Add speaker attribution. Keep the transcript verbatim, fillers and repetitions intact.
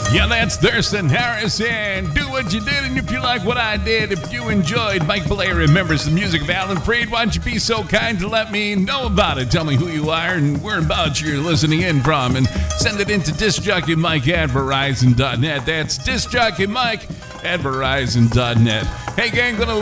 Speaker 1: Yeah, that's Thurston Harris, and do what you did, and if you like what I did, if you enjoyed Mike Blair remembers the music of Alan Freed, why don't you be so kind to let me know about it? Tell me who you are and whereabouts you're listening in from, and send it into discjockeymike at verizon dot net. That's discjockeymike at verizon dot net. Hey, gang, gonna